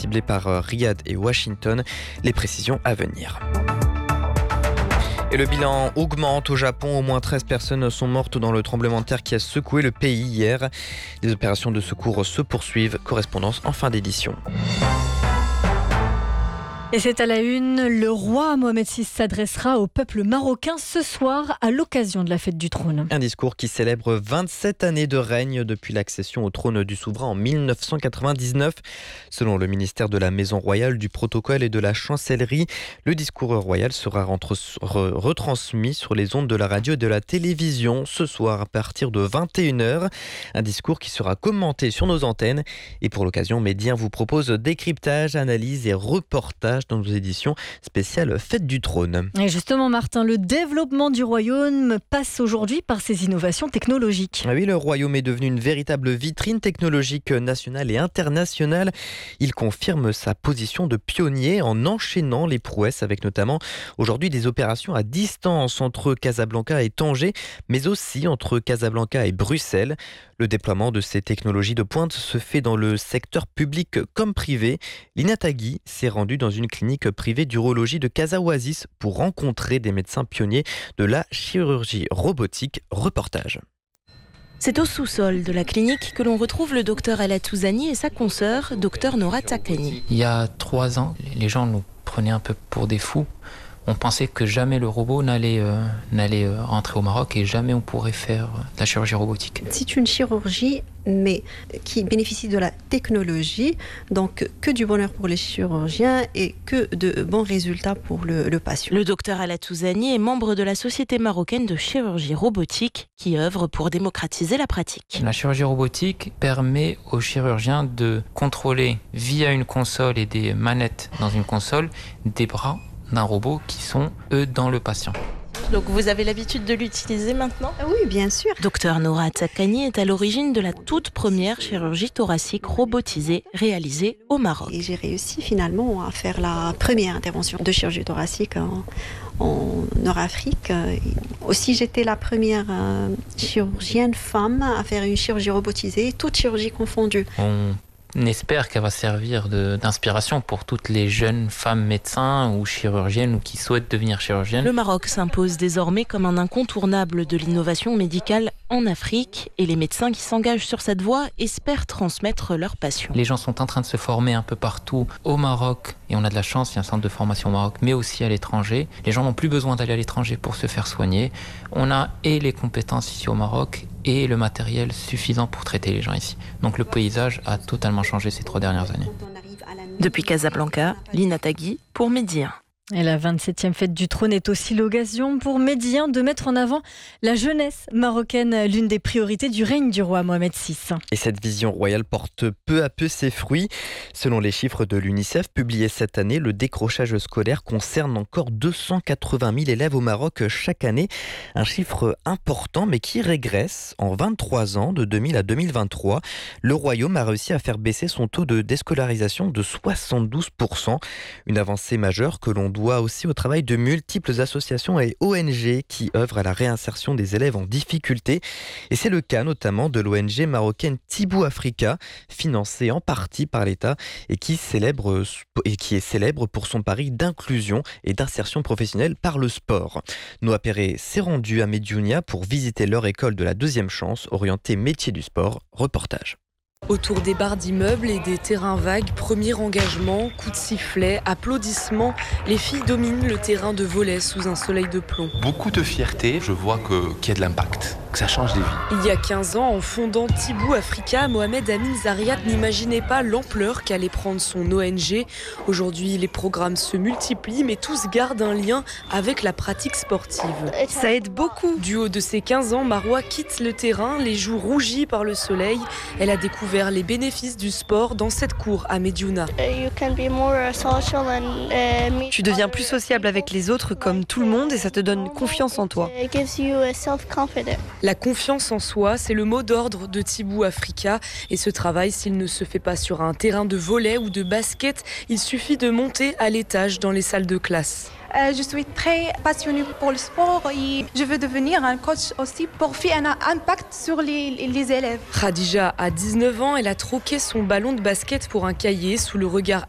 ciblés par Riyad et Washington. Les précisions à venir. Et le bilan augmente au Japon. Au moins 13 personnes sont mortes dans le tremblement de terre qui a secoué le pays hier. Des opérations de secours se poursuivent. Correspondance en fin d'édition. Et c'est à la une, le roi Mohamed VI s'adressera au peuple marocain ce soir à l'occasion de la fête du trône. Un discours qui célèbre 27 années de règne depuis l'accession au trône du souverain en 1999. Selon le ministère de la Maison Royale, du Protocole et de la Chancellerie, le discours royal sera retransmis sur les ondes de la radio et de la télévision ce soir à partir de 21h. Un discours qui sera commenté sur nos antennes. Et pour l'occasion, Médien vous propose décryptage, analyse et reportage dans nos éditions spéciales Fête du Trône. Et justement, Martin, le développement du royaume passe aujourd'hui par ses innovations technologiques. Oui, le royaume est devenu une véritable vitrine technologique nationale et internationale. Il confirme sa position de pionnier en enchaînant les prouesses avec notamment aujourd'hui des opérations à distance entre Casablanca et Tanger, mais aussi entre Casablanca et Bruxelles. Le déploiement de ces technologies de pointe se fait dans le secteur public comme privé. Lina Tagui s'est rendue dans une clinique privée d'urologie de Casa Oasis pour rencontrer des médecins pionniers de la chirurgie robotique. Reportage. C'est au sous-sol de la clinique que l'on retrouve le docteur Ala Touzani et sa consoeur, docteur Nora Takani. Il y a 3 ans, les gens nous prenaient un peu pour des fous. On pensait que jamais le robot n'allait rentrer au Maroc et jamais on pourrait faire de la chirurgie robotique. C'est une chirurgie, mais qui bénéficie de la technologie, donc que du bonheur pour les chirurgiens et que de bons résultats pour le patient. Le docteur Ala Touzani est membre de la Société marocaine de chirurgie robotique qui œuvre pour démocratiser la pratique. La chirurgie robotique permet aux chirurgiens de contrôler via une console et des manettes dans une console des bras d'un robot qui sont, eux, dans le patient. Donc vous avez l'habitude de l'utiliser maintenant ? Oui, bien sûr. Docteur Nora Takani est à l'origine de la toute première chirurgie thoracique robotisée réalisée au Maroc. Et j'ai réussi finalement à faire la première intervention de chirurgie thoracique en Nord-Afrique. Aussi, j'étais la première chirurgienne femme à faire une chirurgie robotisée, toute chirurgie confondue. On espère qu'elle va servir d'inspiration pour toutes les jeunes femmes médecins ou chirurgiennes ou qui souhaitent devenir chirurgiennes. Le Maroc s'impose désormais comme un incontournable de l'innovation médicale en Afrique et les médecins qui s'engagent sur cette voie espèrent transmettre leur passion. Les gens sont en train de se former un peu partout au Maroc et on a de la chance, il y a un centre de formation au Maroc mais aussi à l'étranger. Les gens n'ont plus besoin d'aller à l'étranger pour se faire soigner. On a et les compétences ici au Maroc et le matériel suffisant pour traiter les gens ici. Donc le paysage a totalement changé ces 3 dernières années. Depuis Casablanca, Lina Tagui pour Médien. Et la 27e fête du trône est aussi l'occasion pour Médien de mettre en avant la jeunesse marocaine, l'une des priorités du règne du roi Mohamed VI. Et cette vision royale porte peu à peu ses fruits. Selon les chiffres de l'UNICEF publiés cette année, le décrochage scolaire concerne encore 280 000 élèves au Maroc chaque année. Un chiffre important mais qui régresse en 23 ans, de 2000 à 2023. Le royaume a réussi à faire baisser son taux de déscolarisation de 72%. Une avancée majeure que l'on doit aussi au travail de multiples associations et ONG qui œuvrent à la réinsertion des élèves en difficulté. Et c'est le cas notamment de l'ONG marocaine Tibou Africa, financée en partie par l'État et qui est célèbre pour son pari d'inclusion et d'insertion professionnelle par le sport. Noah Perret s'est rendu à Mediouna pour visiter leur école de la deuxième chance, orientée métier du sport. Reportage. Autour des barres d'immeubles et des terrains vagues, premier engagement, coup de sifflet, applaudissements. Les filles dominent le terrain de volley sous un soleil de plomb. Beaucoup de fierté, je vois qu'il y a de l'impact, que ça change des vies. Il y a 15 ans, en fondant Tibou Africa, Mohamed Amin Zariat n'imaginait pas l'ampleur qu'allait prendre son ONG. Aujourd'hui, les programmes se multiplient, mais tous gardent un lien avec la pratique sportive. Ça aide beaucoup. Du haut de ses 15 ans, Maroua quitte le terrain, les joues rougies par le soleil. Elle a découvert les bénéfices du sport dans cette cour à Mediouna. Tu deviens plus sociable avec les autres comme tout le monde et ça te donne confiance en toi. La confiance en soi, c'est le mot d'ordre de Tibou Africa. Et ce travail, s'il ne se fait pas sur un terrain de volley ou de basket, il suffit de monter à l'étage dans les salles de classe. Je suis très passionnée pour le sport et je veux devenir un coach aussi pour faire un impact sur les élèves. Khadija a 19 ans, elle a troqué son ballon de basket pour un cahier sous le regard